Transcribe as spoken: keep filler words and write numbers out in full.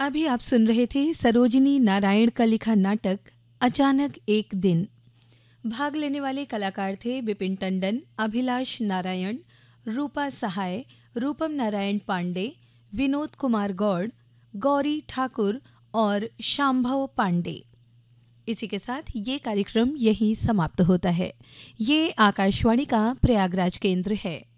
अभी आप सुन रहे थे सरोजिनी नारायण का लिखा नाटक अचानक एक दिन। भाग लेने वाले कलाकार थे विपिन टंडन, अभिलाष नारायण, रूपा सहाय, रूपम नारायण पांडे, विनोद कुमार गौड़, गौरी ठाकुर और शांभव पांडे। इसी के साथ ये कार्यक्रम यहीं समाप्त होता है। ये आकाशवाणी का प्रयागराज केंद्र है।